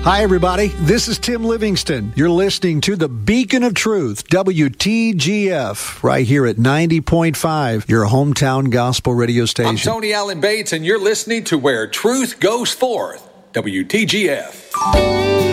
Hi, everybody. This is Tim Livingston. You're listening to the Beacon of Truth, WTGF, right here at 90.5, your hometown gospel radio station. I'm Tony Allen Bates, and you're listening to Where Truth Goes Forth, WTGF.